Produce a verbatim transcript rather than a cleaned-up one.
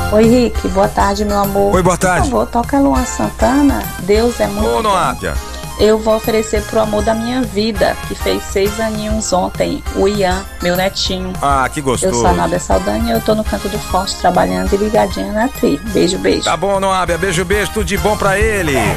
Oi, Rick, boa tarde, meu amor. Oi, boa tarde. Por favor, toca Luan Santana. Deus é muito Ô, bom. Noápia. Eu vou oferecer pro amor da minha vida, que fez seis aninhos ontem, o Ian, meu netinho. Ah, que gostoso. Eu sou a Nábia Saldanha e eu tô no Canto do Forte trabalhando e ligadinha na Tri. Beijo, beijo. Tá bom, Noápia. Beijo, beijo. Tudo de bom pra ele.